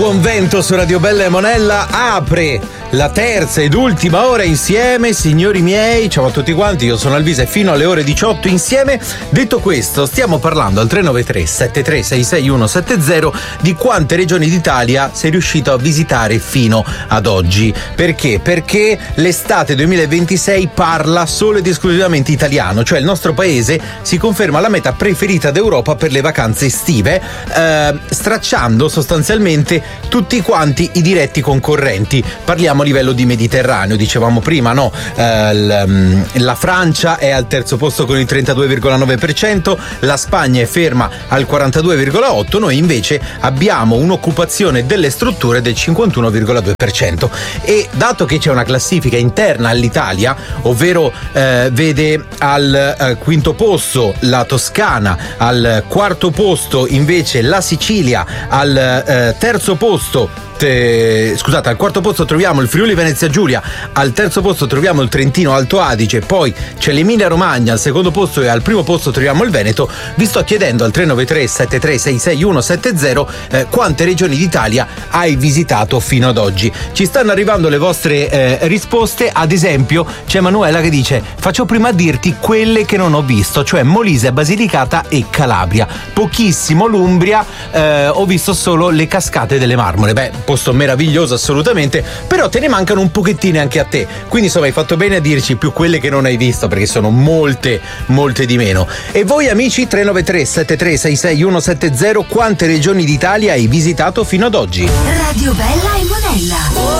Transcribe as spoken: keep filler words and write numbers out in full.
Buon vento su Radio Bella e Monella, apre la terza ed ultima ora insieme, signori miei. Ciao a tutti quanti, io sono Alvise fino alle ore diciotto insieme. Detto questo, stiamo parlando al tre nove tre sette tre sei sei uno sette zero di quante regioni d'Italia sei riuscito a visitare fino ad oggi. Perché? Perché l'estate duemilaventisei parla solo ed esclusivamente italiano, cioè il nostro paese si conferma la meta preferita d'Europa per le vacanze estive, eh, stracciando sostanzialmente tutti quanti i diretti concorrenti. Parliamo a livello di Mediterraneo, dicevamo prima, no? Eh, l, la Francia è al terzo posto con il trentadue virgola nove per cento, la Spagna è ferma al quarantadue virgola otto per cento, noi invece abbiamo un'occupazione delle strutture del cinquantuno virgola due per cento. E dato che c'è una classifica interna all'Italia, ovvero eh, vede al eh, quinto posto la Toscana, al quarto posto invece la Sicilia, al eh, terzo posto eh, scusate al quarto posto troviamo il Friuli Venezia Giulia, al terzo posto troviamo il Trentino Alto Adige, poi c'è l'Emilia Romagna al secondo posto e al primo posto troviamo il Veneto. Vi sto chiedendo al tre nove tre sette tre sei sei uno sette zero eh, quante regioni d'Italia hai visitato fino ad oggi. Ci stanno arrivando le vostre eh, risposte. Ad esempio c'è Manuela che dice: faccio prima a dirti quelle che non ho visto, cioè Molise, Basilicata e Calabria, pochissimo l'Umbria, eh, ho visto solo le cascate delle Marmore. Beh, posto meraviglioso assolutamente, però te ne mancano un pochettino anche a te, quindi insomma hai fatto bene a dirci più quelle che non hai visto, perché sono molte molte di meno. E voi amici, tre nove tre sette tre sei sei uno sette zero, quante regioni d'Italia hai visitato fino ad oggi? Radio Bella e Monella.